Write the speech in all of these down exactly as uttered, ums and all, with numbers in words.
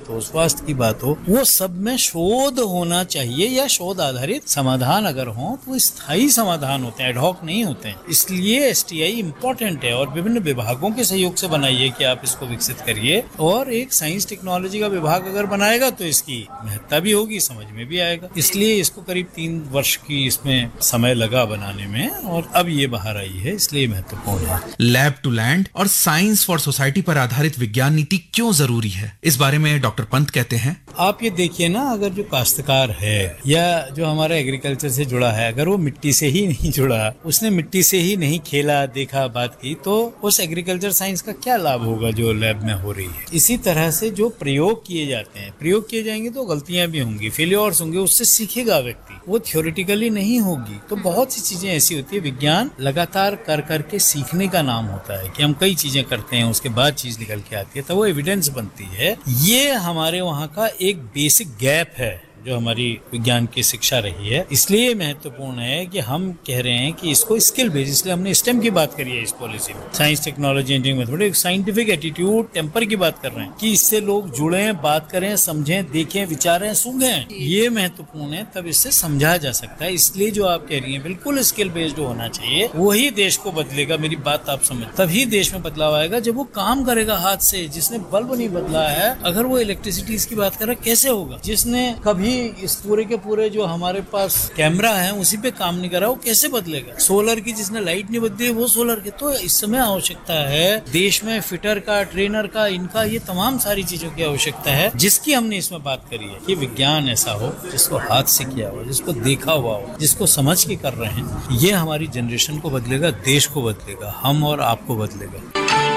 बात हो, स्वास्थ्य की बात हो, वो सब में शोध होना चाहिए या शोध आधारित समाधान अगर हो तो वो स्थायी समाधान होते हैं, एडहॉक नहीं होते हैं। इसलिए एसटीआई इम्पोर्टेंट है और विभिन्न विभागों के सहयोग से बनाइए कि आप इसको विकसित करिए, और एक साइंस टेक्नोलॉजी का विभाग अगर बनाएगा तो इसकी महत्ता भी होगी, समझ में भी आएगा। इसलिए इसको करीब तीन वर्ष की इसमें समय लगा बनाने में और अब ये बाहर आई है, इसलिए महत्वपूर्ण है। लैब टू लैंड और साइंस फॉर सोसाइटी पर आधारित विज्ञान नीति क्यों जरूरी है, इस बारे में डॉक्टर पंत कहते हैं। आप ये देखिए ना, अगर जो काश्तकार है या जो हमारा एग्रीकल्चर से जुड़ा है, अगर वो मिट्टी से ही नहीं जुड़ा, उसने मिट्टी से ही नहीं खेला, देखा, बात की, तो उस एग्रीकल्चर साइंस का क्या लाभ होगा जो लैब में हो रही है। इसी तरह से जो प्रयोग किए जाते हैं, प्रयोग किए जाएंगे तो गलतियां भी होंगी, फेलियर्स होंगे, उससे सीखेगा व्यक्ति, वो थ्योरेटिकली नहीं होगी। तो बहुत सी चीजें ऐसी होती है, विज्ञान लगातार कर करके सीखने का नाम होता है कि हम कई चीजें करते हैं, उसके बाद चीज निकल के आती है, तो वो एविडेंस बनती है। ये हमारे वहाँ का एक बेसिक गैप है जो हमारी विज्ञान की शिक्षा रही है। इसलिए महत्वपूर्ण है कि हम कह रहे हैं कि इसको स्किल बेस्ड, इसलिए हमने स्टेम की बात करी है इस पॉलिसी में, science technology engineering mathematics, scientific attitude, temper की बात कर रहे हैं कि इससे लोग जुड़े, बात करें, समझें, देखें, विचारें, सूंघें, ये महत्वपूर्ण है, तब इससे समझा जा सकता है। इसलिए जो आप कह रही हैं बिल्कुल स्किल बेस्ड होना चाहिए, वही देश को बदलेगा। मेरी बात आप समझ, तभी देश में बदलाव आएगा जब वो काम करेगा हाथ से। जिसने बल्ब नहीं बदला है, अगर वो इलेक्ट्रिसिटी की बात कर रहा है, कैसे होगा? जिसने कभी इस पूरे के पूरे जो हमारे पास कैमरा है उसी पे काम नहीं करा, वो कैसे बदलेगा? सोलर की जिसने लाइट नहीं बदली, वो सोलर के। तो इस समय आवश्यकता है देश में फिटर का, ट्रेनर का, इनका, ये तमाम सारी चीजों की आवश्यकता है, जिसकी हमने इसमें बात करी है कि विज्ञान ऐसा हो जिसको हाथ से किया हो, जिसको देखा हुआ हो, जिसको समझ के कर रहे हैं। ये हमारी जनरेशन को बदलेगा, देश को बदलेगा, हम और आपको बदलेगा।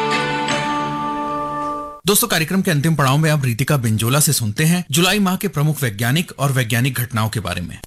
दोस्तों, कार्यक्रम के अंतिम पड़ाव में अब रितिका बिंजोला से सुनते हैं जुलाई माह के प्रमुख वैज्ञानिक और वैज्ञानिक घटनाओं के बारे में।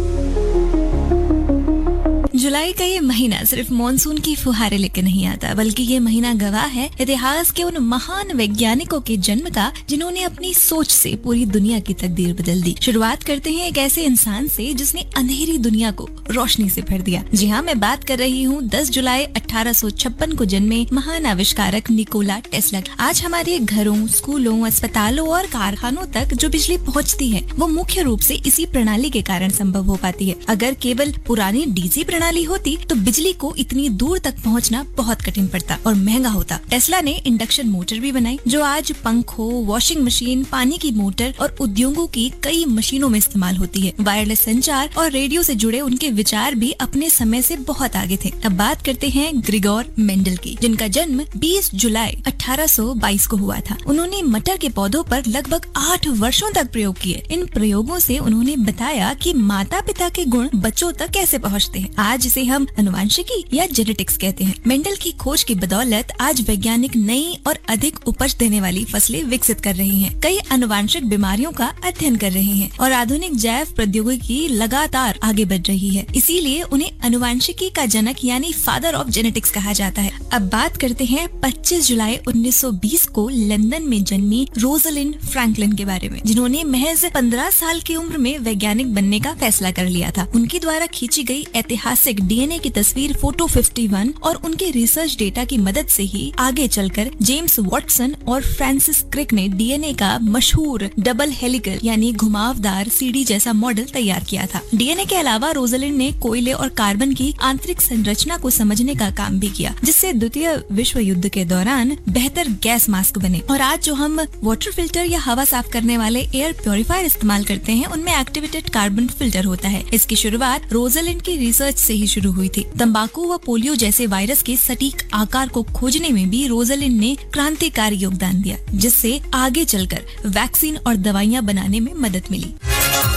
जुलाई का ये महीना सिर्फ मॉनसून की फुहारे लेके नहीं आता, बल्कि ये महीना गवाह है इतिहास के उन महान वैज्ञानिकों के जन्म का जिन्होंने अपनी सोच से पूरी दुनिया की तकदीर बदल दी। शुरुआत करते हैं एक ऐसे इंसान से जिसने अंधेरी दुनिया को रोशनी से भर दिया। जी हाँ, मैं बात कर रही हूँ दस जुलाई अठारह सौ छप्पन को जन्मे महान आविष्कारक निकोला टेस्ला। आज हमारे घरों, स्कूलों, अस्पतालों और कारखानों तक जो बिजली पहुँचती है, वो मुख्य रूप से इसी प्रणाली के कारण संभव हो पाती है। अगर केवल पुरानी डीसी प्रणाली होती तो बिजली को इतनी दूर तक पहुंचना बहुत कठिन पड़ता और महंगा होता। टेस्ला ने इंडक्शन मोटर भी बनाई, जो आज पंखों, वॉशिंग मशीन, पानी की मोटर और उद्योगों की कई मशीनों में इस्तेमाल होती है। वायरलेस संचार और रेडियो से जुड़े उनके विचार भी अपने समय से बहुत आगे थे। अब बात करते हैं ग्रिगोर मेंडल की, जिनका जन्म बीस जुलाई अठारह सौ बाईस को हुआ था। उन्होंने मटर के पौधों पर लगभग आठ वर्षों तक प्रयोग किए। इन प्रयोगों से उन्होंने बताया कि माता पिता के गुण बच्चों तक कैसे पहुँचते हैं। आज जिसे हम अनुवांशिकी या जेनेटिक्स कहते हैं। मेंडल की खोज की बदौलत आज वैज्ञानिक नई और अधिक उपज देने वाली फसलें विकसित कर रहे हैं, कई अनुवांशिक बीमारियों का अध्ययन कर रहे हैं और आधुनिक जैव प्रौद्योगिकी लगातार आगे बढ़ रही है। इसीलिए उन्हें अनुवांशिकी का जनक यानी फादर ऑफ जेनेटिक्स कहा जाता है। अब बात करते हैं पच्चीस जुलाई उन्नीस सौ बीस को लंदन में जन्मी रोजलिंड फ्रैंकलिन के बारे में, जिन्होंने महज पंद्रह साल की उम्र में वैज्ञानिक बनने का फैसला कर लिया था। उनके द्वारा खींची गई ऐतिहासिक डीएनए की तस्वीर फोटो इक्यावन और उनके रिसर्च डेटा की मदद से ही आगे चलकर जेम्स वॉटसन और फ्रांसिस क्रिक ने डीएनए का मशहूर डबल हेलिकल यानी घुमावदार सीढ़ी जैसा मॉडल तैयार किया था। डीएनए के अलावा रोजलिंड ने कोयले और कार्बन की आंतरिक संरचना को समझने का काम भी किया, जिससे द्वितीय विश्व युद्ध के दौरान बेहतर गैस मास्क बने। और आज जो हम वाटर फिल्टर या हवा साफ करने वाले एयर प्योरीफायर इस्तेमाल करते हैं, उनमें एक्टिवेटेड कार्बन फिल्टर होता है। इसकी शुरुआत रोजलिंड की रिसर्च से ही शुरू हुई थी। तंबाकू व पोलियो जैसे वायरस के सटीक आकार को खोजने में भी रोजलिंड ने क्रांतिकारी योगदान दिया, जिससे आगे चलकर वैक्सीन और दवाइयां बनाने में मदद मिली।